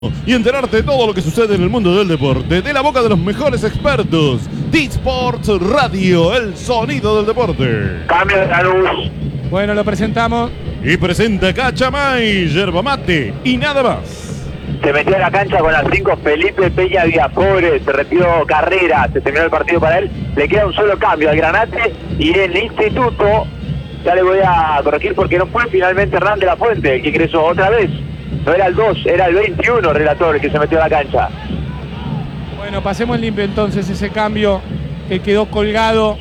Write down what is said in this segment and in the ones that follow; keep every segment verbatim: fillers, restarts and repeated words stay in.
y enterarte de todo lo que sucede en el mundo del deporte de la boca de los mejores expertos. D-Sports Radio, el sonido del deporte. Cambio de la luz. Bueno, lo presentamos. Y presenta Cachamay, yerba mate y nada más. Se metió a la cancha con las cinco Felipe Peña Villapobre, se retiró Carrera, se terminó el partido para él. Le queda un solo cambio al Granate y el Instituto, ya le voy a corregir porque no fue finalmente Hernán de la Fuente el que ingresó otra vez. No era el dos, era el veintiuno, relator, el que se metió a la cancha. Bueno, pasemos limpio entonces ese cambio que quedó colgado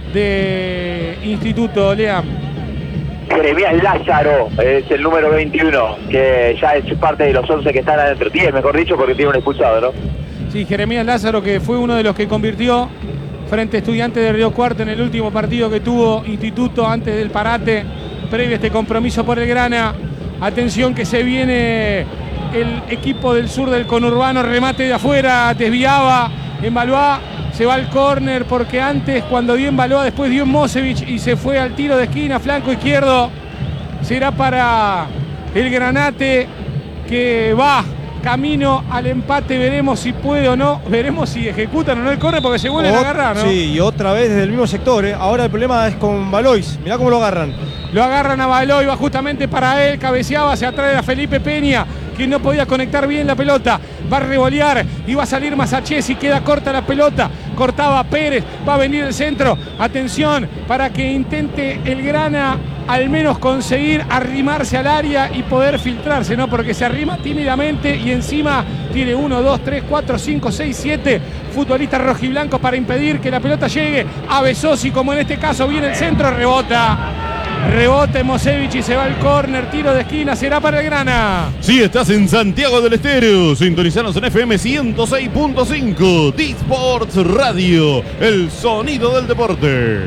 de Instituto, Leam. Jeremías Lázaro es el número veintiuno, que ya es parte de los once que están adentro. diez, mejor dicho, porque tiene un expulsado, ¿no? Sí, Jeremías Lázaro, que fue uno de los que convirtió frente a Estudiantes de Río Cuarto en el último partido que tuvo Instituto antes del parate, previo a este compromiso por el Grana. Atención que se viene el equipo del sur del conurbano, remate de afuera, desviaba en Valois, se va al córner porque antes cuando dio en Valois, después dio en Mosevich y se fue al tiro de esquina, flanco izquierdo. Será para el Granate que va camino al empate, veremos si puede o no, veremos si ejecutan o no el córner porque se vuelven a agarrar, ¿no? Sí, y otra vez desde el mismo sector, ¿eh? Ahora el problema es con Valois, mirá cómo lo agarran. Lo agarran a Valois, va justamente para él, cabeceaba hacia atrás de Felipe Peña, que no podía conectar bien la pelota, va a revolear y va a salir Masachesi, queda corta la pelota, cortaba Pérez, va a venir el centro, atención para que intente el Grana al menos conseguir arrimarse al área y poder filtrarse, ¿no? Porque se arrima tímidamente y encima tiene uno, dos, tres, cuatro, cinco, seis, siete futbolistas rojiblancos para impedir que la pelota llegue a Besosi, como en este caso viene el centro, rebota. Rebote Mosevich y se va al córner, tiro de esquina, será para el Grana. Si estás en Santiago del Estero, sintonizanos en F M ciento seis punto cinco, D-Sports Radio, el sonido del deporte.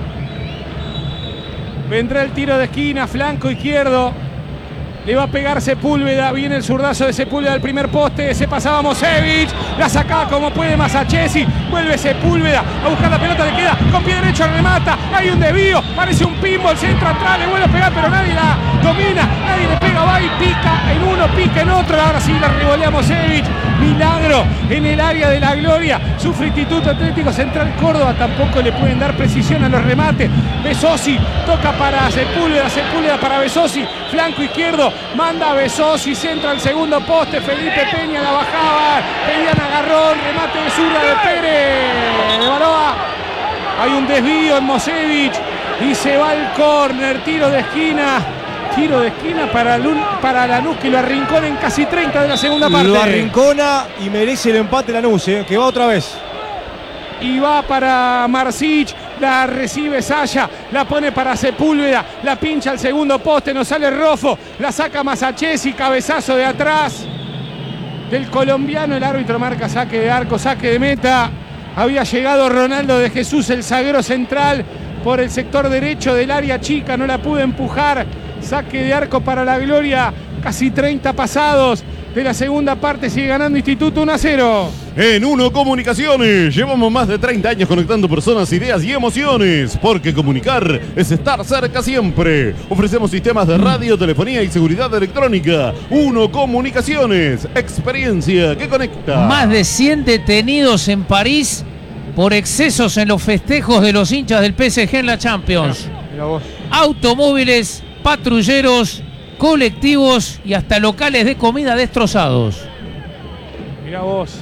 Vendrá el tiro de esquina, flanco izquierdo. Le va a pegar Sepúlveda, viene el zurdazo de Sepúlveda al primer poste, se pasaba Mosevich, la sacaba como puede Masachesi, vuelve Sepúlveda a buscar la pelota, le queda con pie derecho, remata, hay un desvío, parece un pinball, centro atrás, le vuelve a pegar, pero nadie la domina, nadie le pega, va y pica en uno, pica en otro, ahora sí la revolea Mosevich, milagro en el área de la gloria, sufre Instituto Atlético Central Córdoba, tampoco le pueden dar precisión a los remates, Besosi toca para Sepúlveda, Sepúlveda para Besosi, flanco izquierdo, manda a Besosi, centra al segundo poste, Felipe Peña la bajaba, pedían agarrón, remate de zurda de Pérez, de Valois, hay un desvío en Mosevich y se va al córner, tiro de esquina, tiro de esquina para, Lun, para Lanús, que lo arrincona en casi treinta de la segunda parte. Lo arrincona y merece el empate Lanús, ¿eh? Que va otra vez. Y va para Marsic, la recibe Saya, la pone para Sepúlveda, la pincha al segundo poste, no sale Rofo, la saca Masachesi, cabezazo de atrás del colombiano, el árbitro marca saque de arco, saque de meta. Había llegado Ronaldo de Jesús, el zaguero central, por el sector derecho del área chica, no la pudo empujar, saque de arco para la gloria, casi treinta pasados de la segunda parte, sigue ganando Instituto uno a cero. En Uno Comunicaciones llevamos más de treinta años conectando personas, ideas y emociones, porque comunicar es estar cerca siempre. Ofrecemos sistemas de radio, telefonía y seguridad electrónica. Uno Comunicaciones, experiencia que conecta. Más de cien detenidos en París por excesos en los festejos de los hinchas del P S G en la Champions. Mira vos. Automóviles, patrulleros, colectivos y hasta locales de comida destrozados. Mirá vos,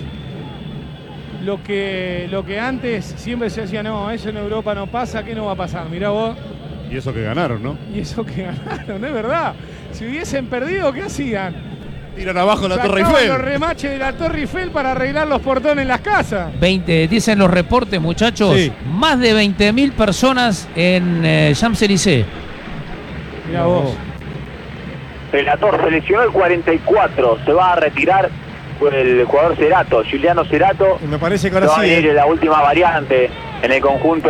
lo que, lo que antes siempre se decía, no, eso en Europa no pasa, ¿qué no va a pasar? Mirá vos. Y eso que ganaron, ¿no? Y eso que ganaron, es verdad. Si hubiesen perdido, ¿qué hacían? Tiran abajo la Sacaban Torre Eiffel. los remaches de la Torre Eiffel para arreglar los portones en las casas. veinte, dicen los reportes, muchachos, Sí. más de veinte mil personas en eh, Champs-Élysées. Mirá vos. Relator, se lesionó el cuarenta y cuatro, se va a retirar el jugador Cerato, Juliano Cerato. Y me parece que ahora Va a sí. venir ¿eh? la última variante en el conjunto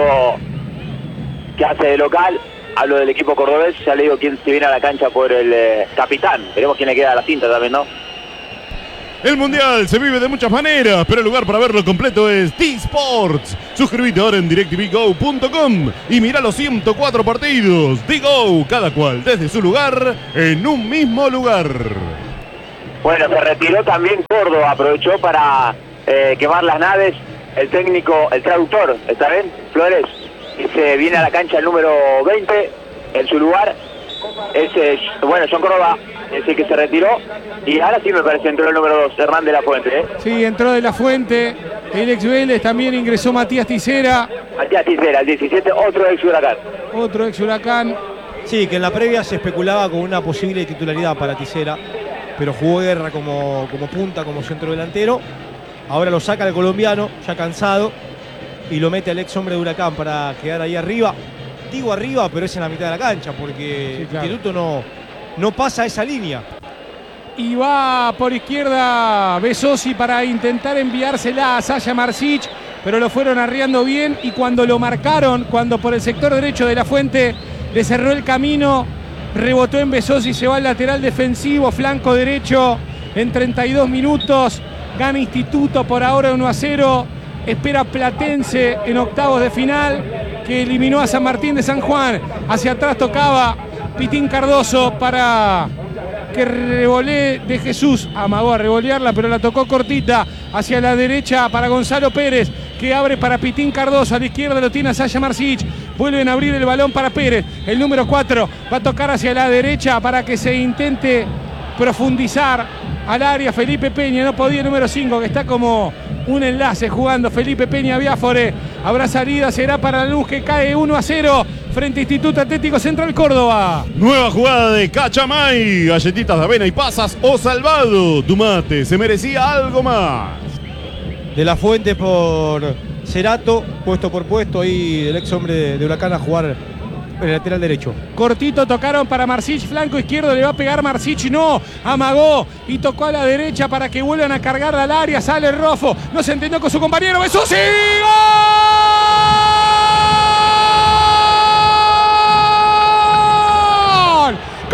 que hace de local. Hablo del equipo cordobés, ya le digo quién se viene a la cancha por el eh, capitán. Veremos quién le queda a la cinta también, ¿no? El Mundial se vive de muchas maneras, pero el lugar para verlo completo es D-Sports. Suscríbete ahora en DirecTV Go punto com y mira los ciento cuatro partidos. D-Go, cada cual desde su lugar, en un mismo lugar. Bueno, se retiró también Córdoba, aprovechó para eh, quemar las naves. El técnico, el traductor, ¿está bien? Flores, y se viene a la cancha el número veinte, en su lugar. Ese, bueno, John Córdoba es el que se retiró. Y ahora sí me parece entró el número dos, Hernán de la Fuente. ¿eh? Sí, entró de la Fuente. El ex Vélez, también ingresó Matías Tisera. Matías Tisera, el diecisiete, otro ex Huracán. Otro ex Huracán. Sí, que en la previa se especulaba con una posible titularidad para Tisera, pero jugó Guerra como, como punta, como centro delantero. Ahora lo saca el colombiano, ya cansado, y lo mete al ex hombre de Huracán para quedar ahí arriba. Digo arriba, pero es en la mitad de la cancha, porque sí, claro. Instituto no, no pasa esa línea. Y va por izquierda Besosi para intentar enviársela a Sasha Marsic, pero lo fueron arriando bien, y cuando lo marcaron, cuando por el sector derecho de la Fuente le cerró el camino, rebotó en Besosi, se va al lateral defensivo, flanco derecho, en treinta y dos minutos, gana Instituto por ahora uno a cero, espera Platense en octavos de final, que eliminó a San Martín de San Juan. Hacia atrás tocaba Pitín Cardoso para que revolé de Jesús, amagó a revolearla, pero la tocó cortita, hacia la derecha para Gonzalo Pérez, que abre para Pitín Cardoso, a la izquierda lo tiene a Sasha Marsic, vuelven a abrir el balón para Pérez, el número cuatro va a tocar hacia la derecha para que se intente profundizar al área Felipe Peña, no podía el número cinco, que está como un enlace jugando Felipe Peña Biafore, habrá salida, será para la Luz, que cae uno a cero frente a Instituto Atlético Central Córdoba. Nueva jugada de Cachamay, galletitas de avena y pasas o salvado, tu mate se merecía algo más. De la Fuente por Cerato, puesto por puesto, ahí el ex hombre de, de Huracán a jugar en el lateral derecho. Cortito tocaron para Marsic, flanco izquierdo, le va a pegar Marsic, no, amagó y tocó a la derecha para que vuelvan a cargar al área, sale Rofo, no se entendió con su compañero, Besosi, ¡gol!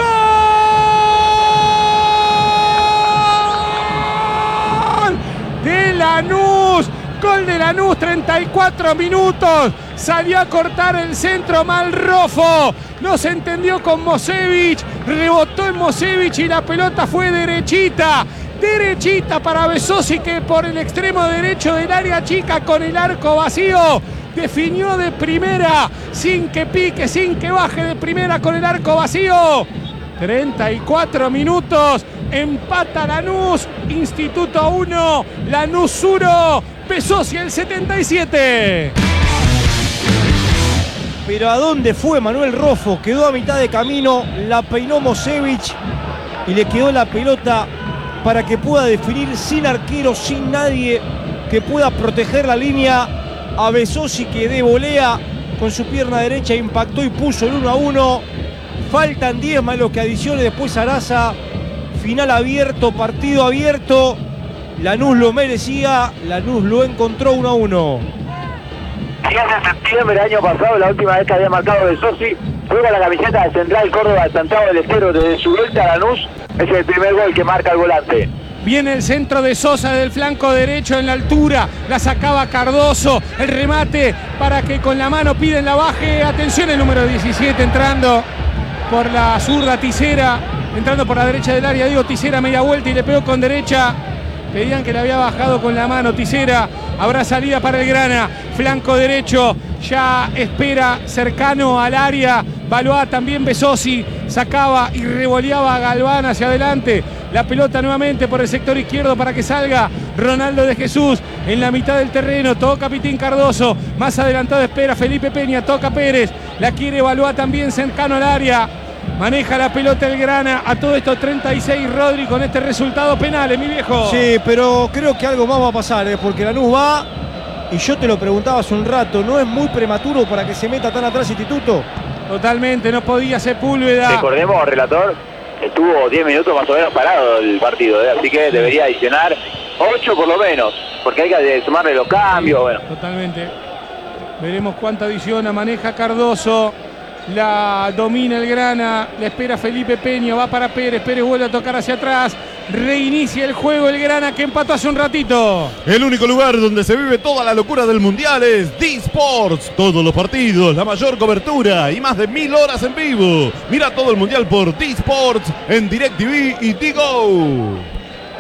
¡Gol! De Lanús, gol de Lanús, treinta y cuatro minutos. Salió a cortar el centro mal Rofo, no se entendió con Mosevich, rebotó en Mosevich y la pelota fue derechita, derechita para Besosi, que por el extremo derecho del área chica con el arco vacío definió de primera, sin que pique, sin que baje, de primera con el arco vacío. treinta y cuatro minutos, empata Lanús, Instituto uno, Lanús uno, Besosi el setenta y siete. Pero ¿a dónde fue Manuel Rofo? Quedó a mitad de camino, la peinó Mosevich y le quedó la pelota para que pueda definir sin arquero, sin nadie que pueda proteger la línea a Besosi, que de volea con su pierna derecha impactó y puso el uno a uno. Faltan diez más los que adicione después Araza. Final abierto, partido abierto. Lanús lo merecía, Lanús lo encontró uno a uno. Si hace septiembre del año pasado, la última vez que había marcado Besosi, juega la camiseta de Central Córdoba de Santiago del Estero desde su vuelta a Lanús. Es el primer gol que marca el volante. Viene el centro de Sosa del flanco derecho en la altura, la sacaba Cardoso, el remate para que con la mano piden la baje. Atención, el número diecisiete entrando por la zurda, Tisera, entrando por la derecha del área, digo Tisera, media vuelta y le pegó con derecha. Pedían que le había bajado con la mano Tisera. Habrá salida para el Grana, flanco derecho, ya espera cercano al área. Valois, también Besosi, sacaba y revoleaba a Galván hacia adelante. La pelota nuevamente por el sector izquierdo para que salga Ronaldo de Jesús en la mitad del terreno. Toca Pitín Cardoso, más adelantado espera Felipe Peña, toca Pérez, la quiere Valois también cercano al área. Maneja la pelota el Grana, a todo esto treinta y seis Rodri con este resultado penal, mi viejo. Sí, pero creo que algo más va a pasar, ¿eh? Porque Lanús va, y yo te lo preguntaba hace un rato, ¿no es muy prematuro para que se meta tan atrás Instituto? Totalmente, no podía Sepúlveda. Recordemos, relator, estuvo diez minutos más o menos parado el partido, ¿eh? Así que debería adicionar ocho por lo menos, porque hay que sumarle los cambios. Bueno. Totalmente. Veremos cuánta adiciona, maneja Cardoso. La domina el Grana, la espera Felipe Peña, va para Pérez, Pérez vuelve a tocar hacia atrás, reinicia el juego el Grana, que empató hace un ratito. El único lugar donde se vive toda la locura del Mundial es D-Sports. Todos los partidos, la mayor cobertura y más de mil horas en vivo. Mira todo el Mundial por D-Sports en DirecTV y Tigo.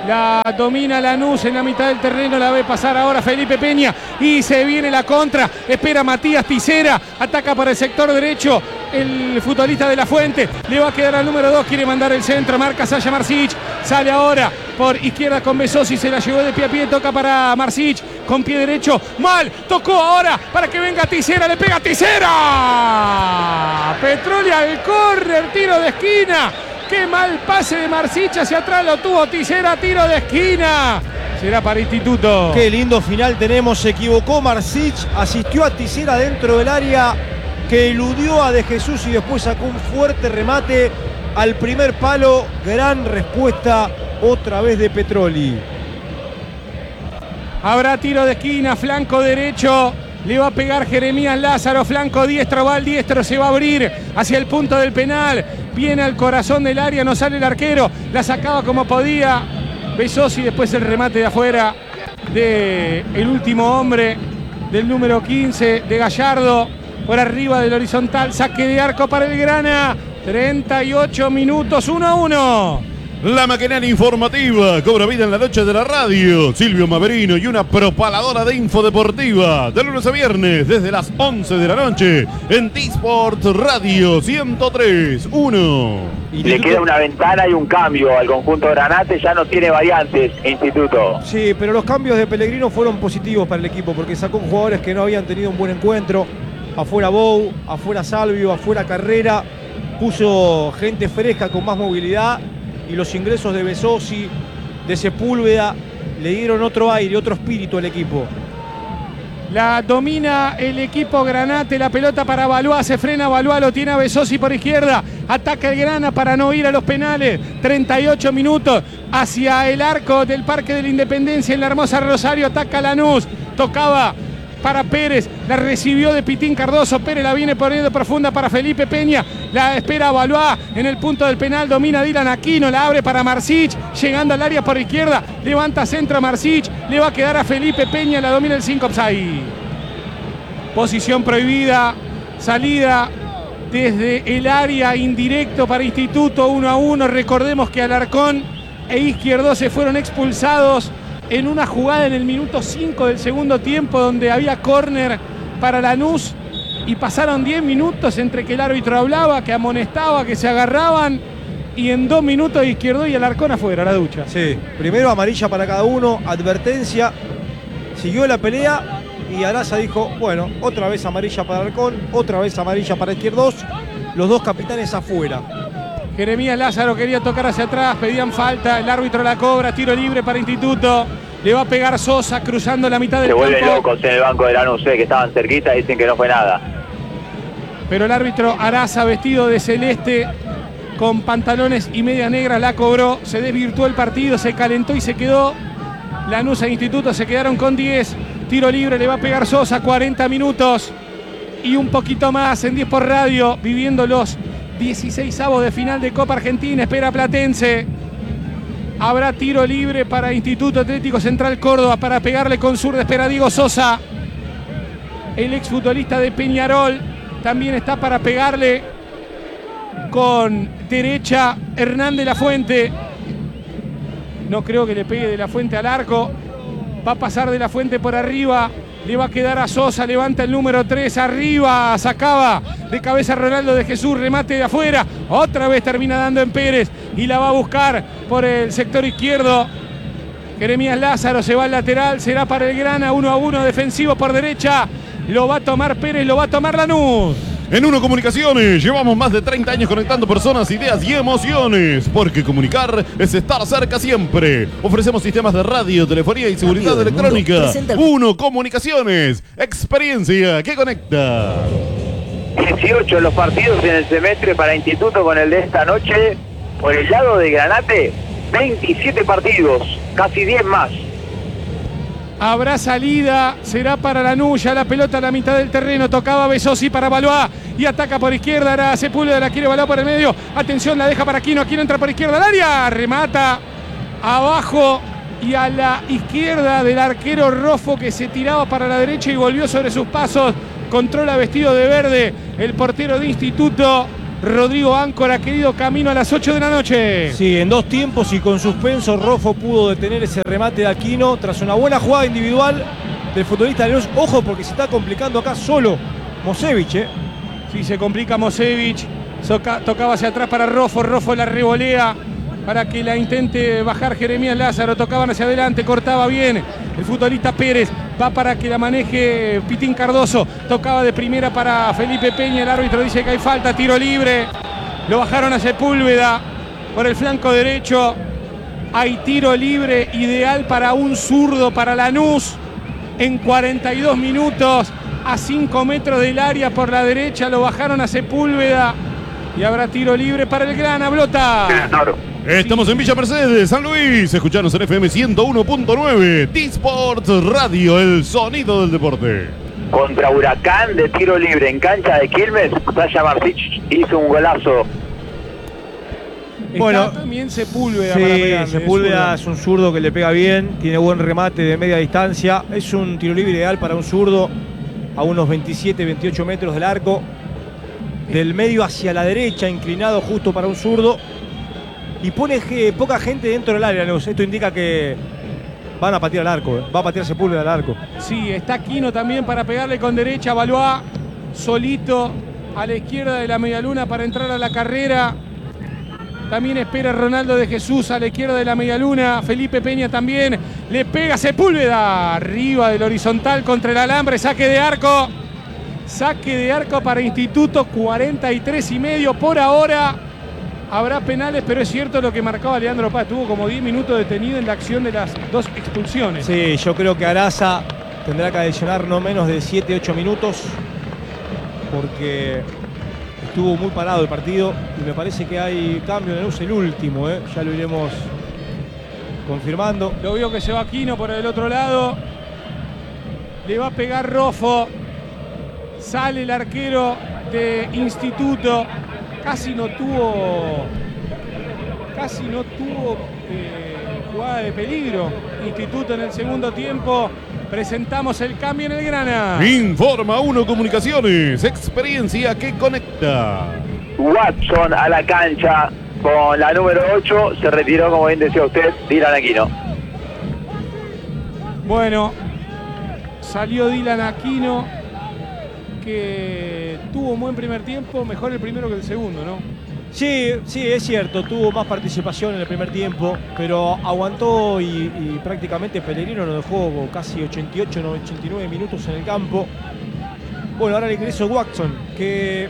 La domina Lanús en la mitad del terreno, la ve pasar ahora Felipe Peña y se viene la contra. Espera Matías Tisera, ataca por el sector derecho el futbolista de La Fuente. Le va a quedar al número dos, quiere mandar el centro, marca Sasha Marsic. Sale ahora por izquierda con Besosi, se la llevó de pie a pie, toca para Marsic con pie derecho. Mal, tocó ahora para que venga Tisera, le pega Tisera. Petrolio al córner, tiro de esquina. Qué mal pase de Marsic hacia atrás, lo tuvo Tisera, tiro de esquina. Será para Instituto. Qué lindo final tenemos, se equivocó Marsic, asistió a Tisera dentro del área, que eludió a De Jesús y después sacó un fuerte remate al primer palo. Gran respuesta otra vez de Petroli. Habrá tiro de esquina, flanco derecho. Le va a pegar Jeremías Lázaro, flanco diestro, va al diestro, se va a abrir hacia el punto del penal. Viene al corazón del área, no sale el arquero, la sacaba como podía Besosi, después el remate de afuera de el último hombre, del número quince de Gallardo, por arriba del horizontal, saque de arco para el Grana. treinta y ocho minutos, uno a uno. La maquinaria informativa cobra vida en la noche de la radio. Silvio Maverino y una propaladora de info deportiva. De lunes a viernes desde las once de la noche en T-Sport Radio ciento tres punto uno. Le queda una ventana y un cambio al conjunto Granate. Ya no tiene variantes Instituto. Sí, pero los cambios de Pellegrino fueron positivos para el equipo porque sacó jugadores que no habían tenido un buen encuentro. Afuera Bou, afuera Salvio, afuera Carrera. Puso gente fresca con más movilidad. Y los ingresos de Besosi, de Sepúlveda, le dieron otro aire, otro espíritu al equipo. La domina el equipo Granate, la pelota para Valois, se frena Valois, lo tiene a Besosi por izquierda, ataca el Grana para no ir a los penales. treinta y ocho minutos hacia el arco del Parque de la Independencia en la hermosa Rosario, ataca Lanús, tocaba para Pérez, la recibió de Pitín Cardoso, Pérez la viene poniendo profunda para Felipe Peña, la espera Valois en el punto del penal, domina Dylan Aquino, la abre para Marsic, llegando al área por izquierda, levanta centro a Marsic, le va a quedar a Felipe Peña, la domina el cinco offside. Posición prohibida, salida desde el área indirecto para Instituto, uno a uno, recordemos que Alarcón e Izquierdo se fueron expulsados en una jugada en el minuto cinco del segundo tiempo donde había córner para Lanús y pasaron diez minutos entre que el árbitro hablaba, que amonestaba, que se agarraban y en dos minutos Izquierdo y Alarcón afuera, la ducha. Sí, primero amarilla para cada uno, advertencia, siguió la pelea y Araza dijo, bueno, otra vez amarilla para Alarcón, otra vez amarilla para Izquierdos, los dos capitanes afuera. Jeremías Lázaro quería tocar hacia atrás, pedían falta, el árbitro la cobra, tiro libre para Instituto. Le va a pegar Sosa cruzando la mitad del campo. Se campo. vuelven locos en el banco de Lanús, que estaban cerquita y dicen que no fue nada. Pero el árbitro Araza, vestido de celeste, con pantalones y medias negras, la cobró. Se desvirtuó el partido, se calentó y se quedó. Lanús e Instituto se quedaron con diez. Tiro libre, le va a pegar Sosa, cuarenta minutos. Y un poquito más en diez por radio, viviendo los dieciseisavos de final de Copa Argentina. Espera Platense. Habrá tiro libre para Instituto Atlético Central Córdoba para pegarle con zurda. Espera Diego Sosa, el exfutbolista de Peñarol. También está para pegarle con derecha Hernán de la Fuente. No creo que le pegue de la Fuente al arco. Va a pasar de la Fuente por arriba. Le va a quedar a Sosa, levanta el número tres, arriba, sacaba de cabeza Ronaldo de Jesús, remate de afuera, otra vez termina dando en Pérez y la va a buscar por el sector izquierdo. Jeremías Lázaro se va al lateral, será para el Grana, uno a uno, defensivo por derecha, lo va a tomar Pérez, lo va a tomar Lanús. En Uno Comunicaciones llevamos más de treinta años conectando personas, ideas y emociones, porque comunicar es estar cerca siempre. Ofrecemos sistemas de radio, telefonía y seguridad electrónica. Uno Comunicaciones, experiencia que conecta. dieciocho los partidos en el semestre para Instituto con el de esta noche. Por el lado de Granate, veintisiete partidos, casi diez más. Habrá salida, será para Lanús, ya la pelota a la mitad del terreno, tocaba Besosi para Valois y ataca por izquierda, ahora Sepúlveda, la quiere Valois por el medio, atención, la deja para Aquino, Aquino entra por izquierda al área, remata abajo y a la izquierda del arquero Rofo que se tiraba para la derecha y volvió sobre sus pasos, controla vestido de verde el portero de Instituto, Rodrigo Áncora, querido, camino a las ocho de la noche. Sí, en dos tiempos y con suspenso, Roffo pudo detener ese remate de Aquino tras una buena jugada individual del futbolista de Lanús. Ojo, porque se está complicando acá solo Mosevich, ¿eh? Sí, se complica Mosevich. Soca, tocaba hacia atrás para Roffo. Roffo la revolea para que la intente bajar Jeremías Lázaro. Tocaban hacia adelante, cortaba bien el futbolista Pérez. Va para que la maneje Pitín Cardoso. Tocaba de primera para Felipe Peña. El árbitro dice que hay falta, tiro libre. Lo bajaron a Sepúlveda por el flanco derecho. Hay tiro libre ideal para un zurdo, para Lanús. En cuarenta y dos minutos, a cinco metros del área por la derecha, lo bajaron a Sepúlveda. Y habrá tiro libre para el Gran Ablota. Estamos en Villa Mercedes, San Luis. Escuchanos en F M ciento uno punto nueve. T-Sports Radio, el sonido del deporte. Contra Huracán de tiro libre en cancha de Quilmes, Sasha Marcich hizo un golazo. Bueno, está también Sepúlveda. Sí, para pegarle, Sepúlveda es un zurdo que le pega bien, tiene buen remate de media distancia. Es un tiro libre ideal para un zurdo a unos veintisiete, veintiocho metros del arco. Del medio hacia la derecha, inclinado justo para un zurdo. Y pone que poca gente dentro del área, ¿no? Esto indica que van a patear al arco, ¿eh? Va a patear Sepúlveda al arco. Sí, está Aquino también para pegarle con derecha. Valois solito a la izquierda de la medialuna para entrar a la carrera. También espera Ronaldo de Jesús a la izquierda de la medialuna. Felipe Peña también. Le pega Sepúlveda. Arriba del horizontal contra el alambre. Saque de arco. Saque de arco para Instituto. cuarenta y tres y medio por ahora. Habrá penales, pero es cierto lo que marcaba Leandro Paz. Tuvo como diez minutos detenido en la acción de las dos expulsiones. Sí, yo creo que Araza tendrá que adicionar no menos de siete, ocho minutos. Porque estuvo muy parado el partido y me parece que hay cambio de luz, el último, ¿eh? Ya lo iremos confirmando. Lo veo que se va Aquino por el otro lado. Le va a pegar Roffo. Sale el arquero de Instituto. Casi no tuvo. Casi no tuvo eh, jugada de peligro. Instituto en el segundo tiempo. Presentamos el cambio en el Grana. Informa uno Comunicaciones, experiencia que conecta. Watson a la cancha con la número ocho. Se retiró, como bien decía usted, Dylan Aquino. Bueno, salió Dylan Aquino, que tuvo un buen primer tiempo, mejor el primero que el segundo, ¿no? Sí, sí, es cierto, tuvo más participación en el primer tiempo, pero aguantó y, y prácticamente Pellegrino lo dejó casi ochenta y ocho, ochenta y nueve minutos en el campo. Bueno, ahora el ingreso de Watson, que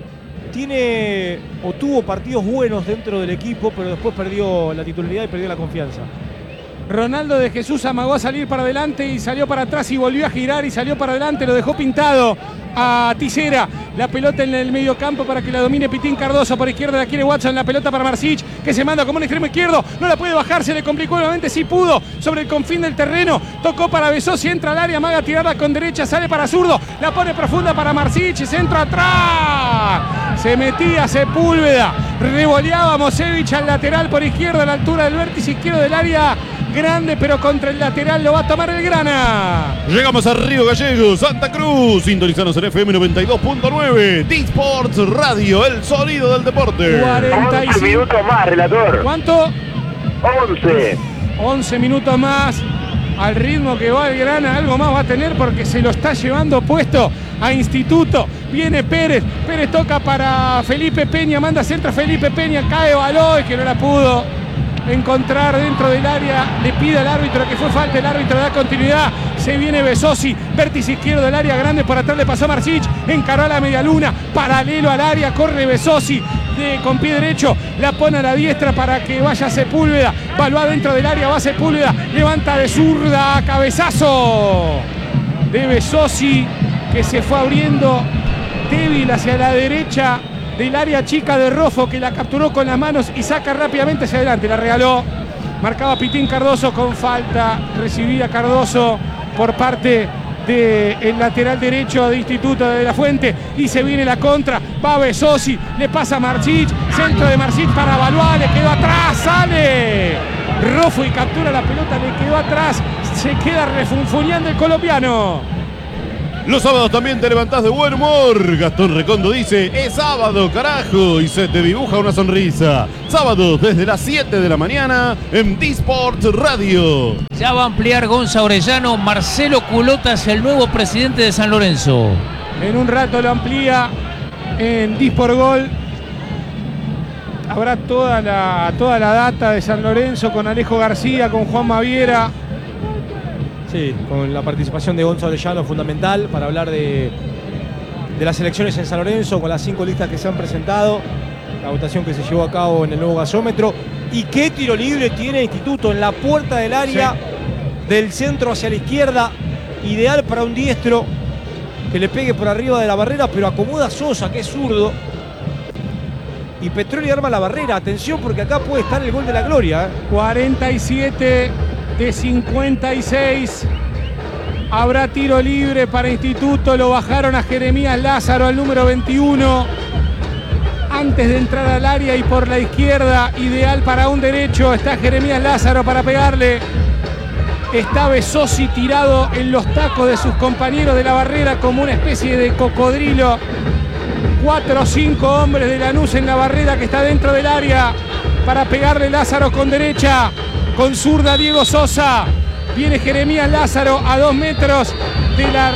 tiene o tuvo partidos buenos dentro del equipo, pero después perdió la titularidad y perdió la confianza. Ronaldo de Jesús amagó a salir para adelante y salió para atrás y volvió a girar y salió para adelante, lo dejó pintado a Tisera. La pelota en el medio campo para que la domine Pitín Cardoso. Por izquierda la quiere Watson, la pelota para Marcich, que se manda como un extremo izquierdo. No la puede bajar, se le complicó nuevamente, sí pudo. Sobre el confín del terreno, tocó para Besosi, entra al área, amaga a tirarla con derecha, sale para zurdo. La pone profunda para Marcich, centro atrás. Se metía Sepúlveda, revoleaba Mosevich al lateral por izquierda a la altura del vértice izquierdo del área. Grande, pero contra el lateral lo va a tomar el Grana. Llegamos a Río Gallegos, Santa Cruz. Sintonizanos en F M noventa y dos punto nueve. T-Sports Radio, el sonido del deporte. cuarenta y cinco once minutos más, relator. ¿Cuánto? once. once minutos más. Al ritmo que va el Grana, algo más va a tener porque se lo está llevando puesto a Instituto. Viene Pérez. Pérez toca para Felipe Peña. Manda centro Felipe Peña. Cae Valois, que no la pudo encontrar dentro del área, le pide al árbitro que fue falta, el árbitro da continuidad, se viene Besosi, vértice izquierdo del área grande, por atrás le pasó Marcich, encaró a la media luna, paralelo al área, corre Besosi de, con pie derecho, la pone a la diestra para que vaya Sepúlveda, va dentro del área, va Sepúlveda, levanta de zurda, cabezazo de Besosi, que se fue abriendo débil hacia la derecha del área chica de Roffo, que la capturó con las manos y saca rápidamente hacia adelante, la regaló. Marcaba Pitín Cardoso con falta, recibía Cardoso por parte del lateral derecho de Instituto de la Fuente y se viene la contra, va Besosi, le pasa a Marcich, centro de Marcich para Valois, le quedó atrás, sale Roffo y captura la pelota, le quedó atrás, se queda refunfuñando el colombiano. Los sábados también te levantás de buen humor. Gastón Recondo dice, es sábado, carajo, y se te dibuja una sonrisa. Sábados desde las siete de la mañana en D-Sport Radio. Ya va a ampliar Gonza Orellano. Marcelo Culota es el nuevo presidente de San Lorenzo. En un rato lo amplía en D-Sport Gol. Habrá toda la, toda la data de San Lorenzo con Alejo García, con Juan Maviera. Sí, con la participación de Gonzalo Orellano, fundamental para hablar de, de las elecciones en San Lorenzo, con las cinco listas que se han presentado, la votación que se llevó a cabo en el nuevo gasómetro. ¿Y qué tiro libre tiene Instituto en la puerta del área, sí, del centro hacia la izquierda? Ideal para un diestro que le pegue por arriba de la barrera, pero acomoda a Sosa, que es zurdo. Y Petroli arma la barrera. Atención, porque acá puede estar el gol de la gloria, ¿eh? cuarenta y siete de cincuenta y seis. Habrá tiro libre para Instituto. Lo bajaron a Jeremías Lázaro, al número veintiuno. Antes de entrar al área y por la izquierda, ideal para un derecho. Está Jeremías Lázaro para pegarle. Está Besosi tirado en los tacos de sus compañeros de la barrera como una especie de cocodrilo. Cuatro o cinco hombres de Lanús en la barrera que está dentro del área para pegarle Lázaro con derecha. Con zurda Diego Sosa. Viene Jeremías Lázaro a dos metros de la